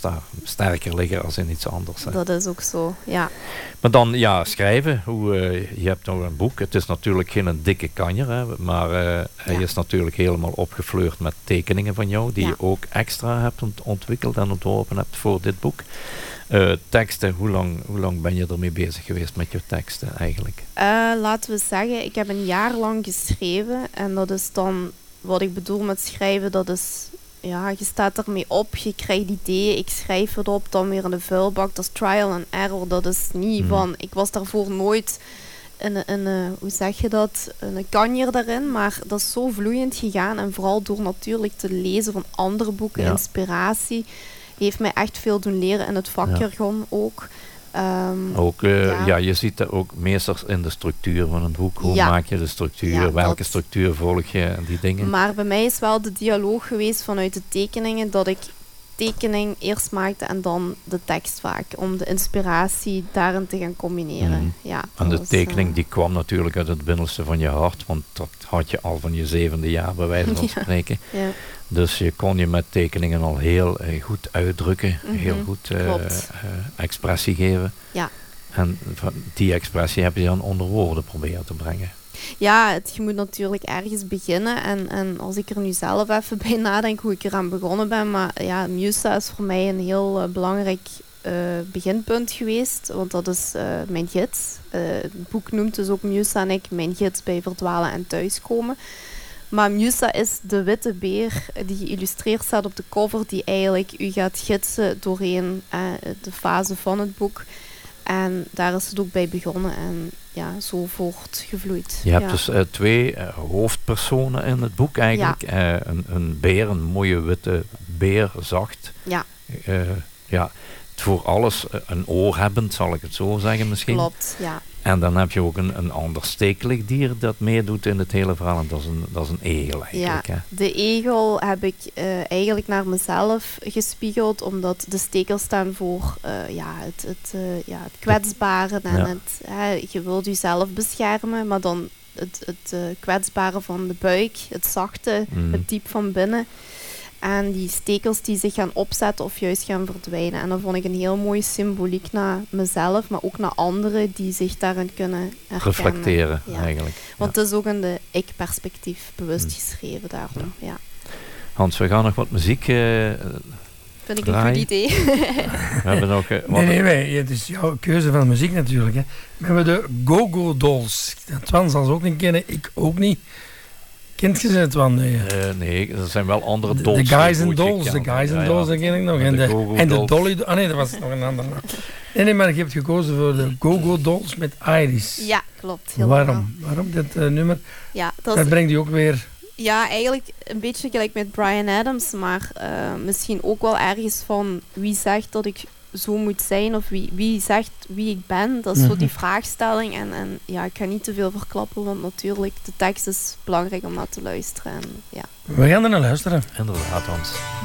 daar sterker liggen als in iets anders. Hè. Dat is ook zo, ja. Maar dan, schrijven. Je hebt nog een boek. Het is natuurlijk geen dikke kanjer, hè, maar hij is natuurlijk helemaal opgefleurd met tekeningen van jou, die je ook extra hebt ontwikkeld en ontworpen hebt voor dit boek. Teksten, hoe lang ben je ermee bezig geweest met je teksten eigenlijk? Laten we zeggen, ik heb een jaar lang geschreven en dat is dan, wat ik bedoel met schrijven, dat is, je staat ermee op, je krijgt ideeën, ik schrijf het op, dan weer in de vuilbak, dat is trial and error, dat is niet van, ik was daarvoor nooit hoe zeg je dat, een kanjer daarin, maar dat is zo vloeiend gegaan en vooral door natuurlijk te lezen van andere boeken, inspiratie, heeft mij echt veel doen leren in het vakjargon ook. Je ziet dat ook meestal in de structuur van een boek. Hoe maak je de structuur? Welke structuur volg je? En die dingen. Maar bij mij is wel de dialoog geweest vanuit de tekeningen, dat ik tekening eerst maakte en dan de tekst vaak, om de inspiratie daarin te gaan combineren. Ja, en de tekening die kwam natuurlijk uit het binnenste van je hart, want dat had je al van je 7e jaar bij wijze van spreken. Ja. Dus je kon je met tekeningen al heel goed uitdrukken, heel goed expressie geven. Ja. En die expressie heb je dan onder woorden proberen te brengen. Ja, je moet natuurlijk ergens beginnen en als ik er nu zelf even bij nadenk hoe ik eraan begonnen ben, maar Musa is voor mij een heel belangrijk beginpunt geweest, want dat is mijn gids. Het boek noemt dus ook Musa en ik mijn gids bij verdwalen en thuiskomen. Maar Musa is de witte beer die geïllustreerd staat op de cover, die eigenlijk u gaat gidsen doorheen de fase van het boek. En daar is het ook bij begonnen en zo voortgevloeid. Je hebt dus 2 hoofdpersonen in het boek eigenlijk. Ja. Een beer, een mooie witte beer, zacht. Ja. Voor alles een oor hebbend, zal ik het zo zeggen misschien. Klopt, ja. En dan heb je ook een ander stekelig dier dat meedoet in het hele verhaal. En dat is een egel eigenlijk. Ja, de egel heb ik eigenlijk naar mezelf gespiegeld. Omdat de stekels staan voor het kwetsbare. En je wilt jezelf beschermen. Maar dan het kwetsbare van de buik. Het zachte, het diep van binnen. En die stekels die zich gaan opzetten of juist gaan verdwijnen. En dat vond ik een heel mooie symboliek naar mezelf, maar ook naar anderen die zich daarin kunnen herkennen. Reflecteren eigenlijk. Want het is ook in de ik-perspectief bewust geschreven daarom. Ja. Hans, we gaan nog wat muziek vind ik een goed idee. We hebben nog... het is jouw keuze van muziek natuurlijk. Hè. We hebben de Go-Go Dolls. Twan zal ze ook niet kennen, ik ook niet. Kent je ze het wel? Nee, dat zijn wel andere dolls. De Guys and Dolls, dat ken ik nog. En de Dolly... nee, dat was nog een ander. Nee, maar je hebt gekozen voor de Go-Go Dolls met Iris. Ja, klopt. Waarom dit nummer? Ja, dat brengt je ook weer... Ja, eigenlijk een beetje gelijk met Bryan Adams, maar misschien ook wel ergens van wie zegt dat ik zo moet zijn of wie zegt wie ik ben. Dat is zo die vraagstelling en ik ga niet te veel verklappen, want natuurlijk de tekst is belangrijk om naar te luisteren. En, We gaan er naar luisteren. Inderdaad, Hans.